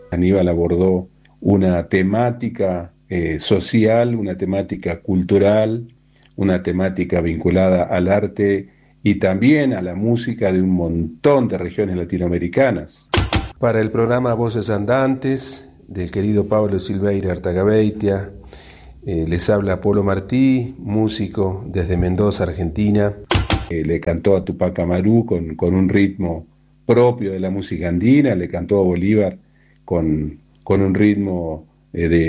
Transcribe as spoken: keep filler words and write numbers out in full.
Aníbal abordó una temática eh, social, una temática cultural, una temática vinculada al arte y también a la música de un montón de regiones latinoamericanas. Para el programa Voces Andantes, del querido Pablo Silveira Artagabeitia, eh, les habla Polo Martí, músico desde Mendoza, Argentina. Eh, le cantó a Tupac Amaru con, con un ritmo propio de la música andina, le cantó a Bolívar con, con un ritmo eh, de